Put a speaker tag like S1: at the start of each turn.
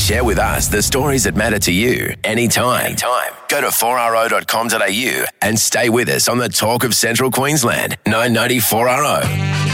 S1: Share with us the stories that matter to you anytime. Go to 4RO.com.au and stay with us on the Talk of Central Queensland, 990 4RO.